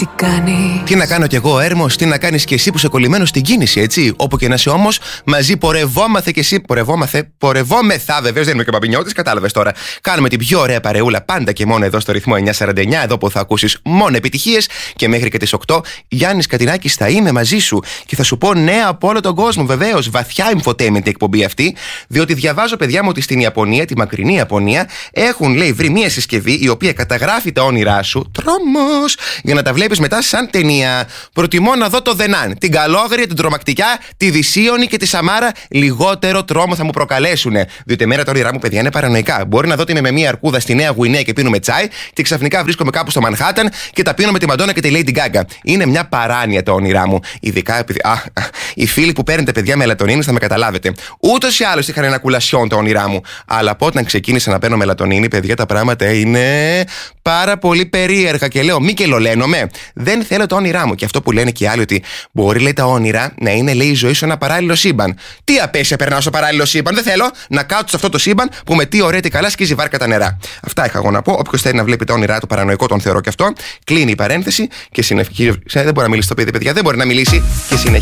τι κάνει. Τι να κάνω κι εγώ, Έρμος, τι να κάνεις κι εσύ που είσαι κολλημένος στην κίνηση, έτσι. Όπου και να είσαι όμως, μαζί πορευόμαστε κι εσύ. Πορευόμεθα, βεβαίως δεν είμαι και μπαμπινιώτης, κατάλαβες τώρα. Κάνουμε την πιο ωραία παρεούλα πάντα και μόνο εδώ στο ρυθμό 949, εδώ που θα ακούσεις μόνο επιτυχίες και μέχρι και τις 8. Γιάννης Κατινάκης θα είμαι μαζί σου και θα σου πω νέα από όλο τον κόσμο, βεβαίως. Βαθιά infotainment η εκπομπή αυτή, διότι διαβάζω, παιδιά μου, ότι στην Ιαπωνία, τη μακρινή Ιαπωνία, έχουν, λέει, βρει μια συσκευή η οποία καταγράφει τα όνειρά σου. Τρόμος! Για να τα βλέπεις μετά σαν ταινία. Προτιμώ να δω το Δενάν, την Καλόγρια, την Τρομακτικιά, τη Δυσίωνη και τη Σαμάρα. Λιγότερο τρόμο θα μου προκαλέσουνε. Διότι εμένα τα όνειρά μου, παιδιά, είναι παρανοϊκά. Μπορεί να δω ότι είμαι με μια αρκούδα στη Νέα Γουινέα και πίνουμε τσάι και ξαφνικά βρίσκομαι κάπου στο Μανχάταν και τα πίνω με τη Μαντόνα και τη Lady Gaga. Είναι μια παράνοια τα όνειρά μου. Ειδικά επειδή. Οι φίλοι που παίρνετε, παιδιά, μελατονίνη θα με καταλάβετε. Ούτως ή άλλως είχαν ένα κουλασιόν τα όνειρά μου. Αλλά από όταν ξεκίνησα να παίρνω μελατονίνη, παιδιά, τα πράγματα είναι πάρα πολύ περίεργα. Και λέω, μη κελολαίνομαι. Δεν θέλω τα όνειρά μου. Και αυτό που λένε και οι άλλοι, ότι μπορεί, λέει, τα όνειρα να είναι, λέει, η ζωή σου ένα παράλληλο σύμπαν. Τι απέσια περνάω στο παράλληλο σύμπαν. Δεν θέλω να κάτσω σε αυτό το σύμπαν που με τι ωραία τι καλά σκίζει βάρκα τα νερά. Αυτά είχα εγώ να πω. Όποιος θέλει να βλέπει τα όνειρά του, παρανοϊκό τον θεωρώ και αυτό. Κλείνει η παρένθεση και συνεχίζει. Δεν μπορεί να μιλήσει το παιδί, παιδιά. Δεν μπορεί να μιλήσει και συνεχίζει.